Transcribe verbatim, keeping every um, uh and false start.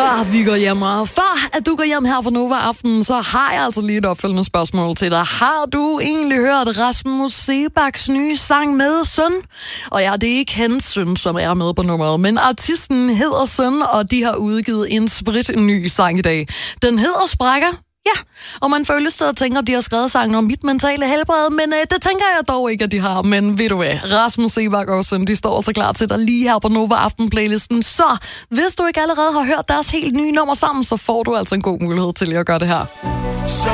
Før vi går hjem, og før at du går hjem her for Nova Aften, så har jeg altså lige et opfølgende spørgsmål til dig. Har du egentlig hørt Rasmus Seebachs nye sang med Søn? Og ja, det er ikke hans søn, som er med på nummeret, men artisten hedder Søn, og de har udgivet en sprit ny sang i dag. Den hedder Sprækker. Ja, og man føler sig og tænker, at de har skrevet sangen om mit mentale helbred, men øh, det tænker jeg dog ikke, at de har. Men ved du hvad, Rasmus Seebach og Søn, de står altså klar til dig lige her på Nova Aften-playlisten. Så hvis du ikke allerede har hørt deres helt nye nummer sammen, så får du altså en god mulighed til at gøre det her. Så